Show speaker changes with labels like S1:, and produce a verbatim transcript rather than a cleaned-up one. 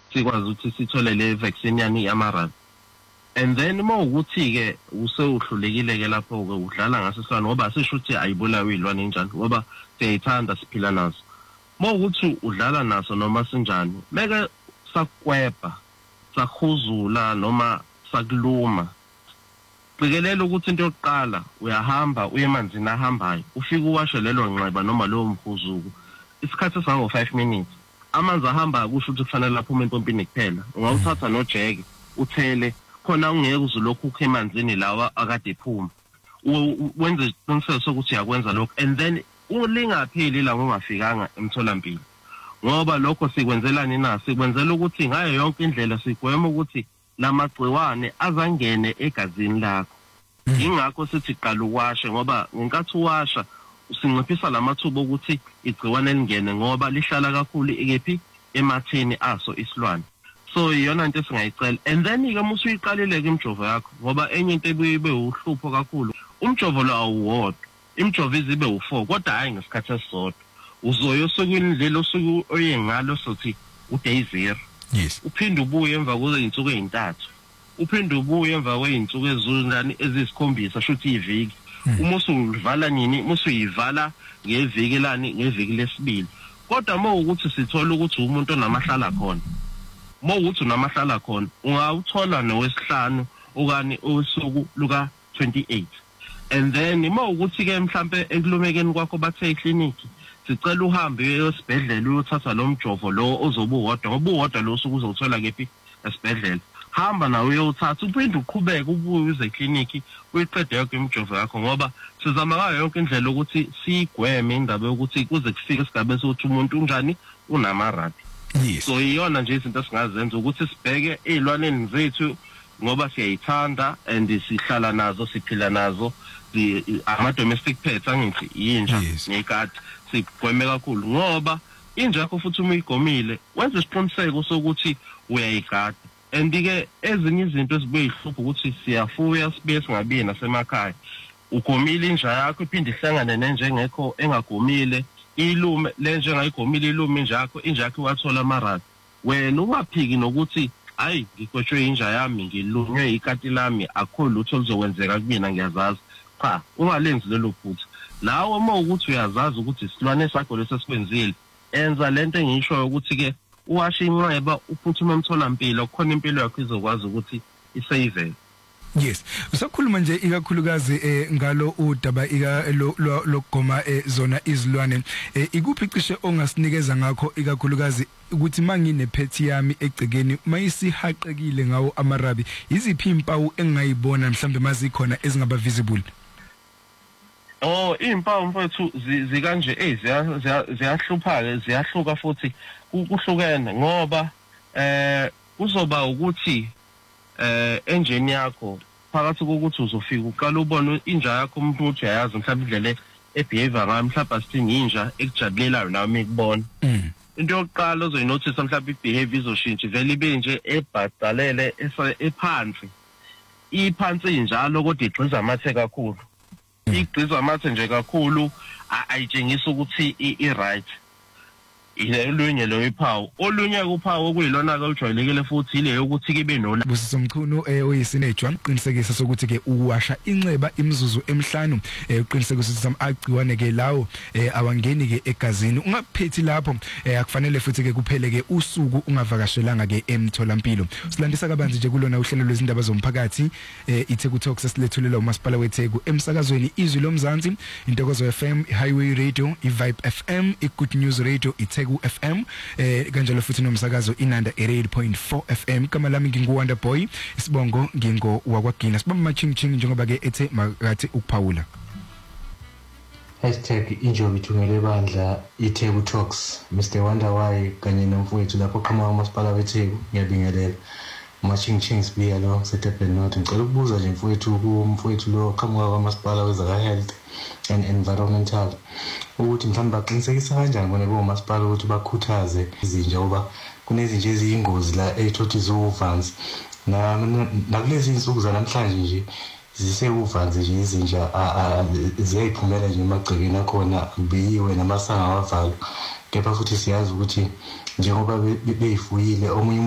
S1: sikwazi ukuthi sithole le vaccine yani yamarabi. And then mawukuthi ke usewuhlulekile ke lapho ke udlala ngaso sona ngoba sisho ukuthi ayibulawe ilwane njani ngoba siyayithanda siphila nazo. Mawukuthi udlala naso noma sinjani meke sakweba sakhuzula noma sakuluma qikelela ukuthi into yokuqala uyahamba uye emanzini ahambayo ufike uwashe lelo nxeba noma lo mkhuzuko isikhathi sango five minutes amanzi ahamba kusho ukuthi kufanele lapho empompini kuphela ungawuthatha nojeke uthele khona ungeke uzulokhu ukhe emanzini lawa akade ephuma wenze isiqiniseko sokuthi yakwenza lokho and then ulingapheli la ungafikanga emtholampilo ngoba lokho sikwenzelani na sikwenzela ukuthi ngayo yonke indlela sigwema ukuthi lamagciwane azangene egazini lakho. Ingakho sithi qala uwashe ngoba ngenkathi uwasha usinciphisa lamathuba ukuthi igciwane lingene ngoba lihlala kakhulu ekephi ematheni aso isilwane. So iyona into esingayicela and then ke musu uyiqalile ke imjovo yakho ngoba enye into ebuyibe uhlupho kakhulu umjovo lo awuwodwa imjovo izibe u four kodwa hayi ngesikhathi esisodwa uzoyo sokwini lelo suku oyengalo sothi u day zero.
S2: Yes.
S1: Uphinde ubuye emva kwezinsuku ezintathu. Uphinde ubuye emva kwezinsuku ezizulani ezisikhombisa shothi iviki. Uma usuvala nini, uma usuyivala ngeviki lani ngeviki lesibili. Kodwa uma ukuthi sithola ukuthi umuntu onamahlala khona. Uma ukuthi unamahlala khona, ungawuthola nowesihlanu okanye osuku luka twenty-eight. And then uma ukuthi ke mhlambe ekulumekeni kwakho bathe eclinic sicela uhambe uyosibhedlela uyothatha lo mjovo lo ozobe uwodwa ngoba uwodwa lo suku uzothola kephi esibhedlela hamba nawe uyothatha uphinde uqhubeke ubuye uze eclinic uyiqede yonke imjovo yakho ngoba sizama ngayo yonke indlela ukuthi sigweme indaba yokuthi kuze kufike isigaba sokuthi umuntu unjani unamarabi.
S2: Yes.
S1: So iyona nje izinto singazenza ukuthi sibheke ezilwaneni zethu ngoba siyayithanda and sihlala nazo siphila nazo the ama domestic pets angithi yinja nekati sigweme kakhulu ngoba inja yakho futhi uma uyigomile wenza isiqiniseko sokuthi uyayigada and ke ezinye izinto ezibe yihlupho ukuthi siyafuya sibe singabi nasemakhaya ugomile inja yakho iphinde ihlangane nenjengekho engagomile ilume lenje ngayigomile ilume inja yakho inja yakho wathola amarabi wena ungaphiki nokuthi hayi ngiqoshwe inja yami ngilunywe ikati lami akho lutho lizokwenzeka kumina ngiyazazi cha ungalenzi lelo phutha lawo uma ukuthi uyazazi ukuthi isilwane sakho lesesikwenzile enza lento engisho ukuthi ke uwashe inxeba uphuthume emtholampilo khona impilo yakho izokwazi ukuthi isave.
S2: Yes, usakhuluma nje ikakhulukazi eh, ngalo udaba ika lokugoma eh, zona izilwane eh, ikuphi cishe ongasinikeza ngakho ikakhulukazi ukuthi mangine pet yami egcekeni mayisihaqekile ngawo amarabi iziphi impawu engayibona mhlambe mazikhona ezingaba visible?
S1: Oh impawu mfowethu zikanje eh ziyahlupha ke ziyahluka futhi kuhlukene ngoba eh kuzoba ukuthi eh engine yakho phakathi kokuthi uzofika uqala ubone inja yakho umuntu uthi uyayazi mhlawumbe indlela ebehavior ngayo mhlawumbe asithi inja ekujabulelayo nawe mikubona into yokuqala ozoyinotice mhlawumbe ibehavior izoshintsha vele ibe nje ebhadalele ephansi iphansi njalo kodwa igqiza amathe kakhulu igqiza amathe nje kakhulu ayitshengisa ukuthi i right ilolunye lo iphawu olunye kuphawu okuyilona ke ujwayelekile futhi ile yokuthi kibe nona
S2: Busisa Mchunu eh oyisinejwa qinisekisa sokuthi ke uwasha inxeba imizuzu emihlanu eh uqinisekisa ukuthi amagciwane ke lawo eh awangeni ke egazini ungaphethi lapho eh akufanele futhi ke kuphele ke usuku ungavakashelanga ke emtholampilo silandisa kabanzi nje kulona uhlelo lwezindaba zomphakathi eh iTheku Talks esilethulela uMasipala weTheku emsakazweni izwi lomzansi Intokozo F M Highway Radio iVibe F M iGood News Radio iTheku F M eh kanjalo futhi nomsakazo Inanda eight point four F M kama lami nginguWanda Boy isibongo ngingo wakwagina sibamba machingching njengoba ke ethe makathi ukuphawula
S3: hashtag injobi thungele bandla iTheku Talks Mister Wanda Why kanye nomfowethu lapho qhamuka uMasipala weTheku ngiyabingelela machingching sibiya lo seTurban North ngicela ukubuza nje mfowethu kumfowethu lo qhamuka kwaMasipala wezaka health and environmental ukuthi mhlawumbe baqinisekisa kanjani bona boMasipala ukuthi bakhuthaze izinja ngoba kunezinje eziyingozi la ethothi zovuvanzi na nakulezi insuku zanamhlanje nje zisekuvanzi nje izinja ziyayiphumela nje emagcekeni akhona kubiyiwe namasanga wavalo kepha futhi siyazi ukuthi njengoba beyifuyile omunye